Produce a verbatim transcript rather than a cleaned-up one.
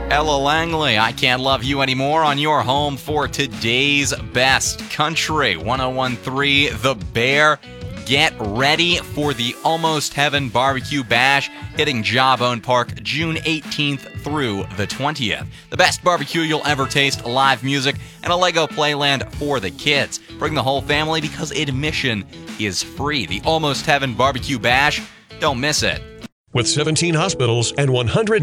Ella Langley, I Can't Love You Anymore on your home for today's best country. ten thirteen The Bear. Get ready for the Almost Heaven Barbecue Bash hitting Jawbone Park June eighteenth through the twentieth. The best barbecue you'll ever taste, live music, and a Lego Playland for the kids. Bring the whole family because admission is free. The Almost Heaven Barbecue Bash. Don't miss it. With seventeen hospitals and one hundred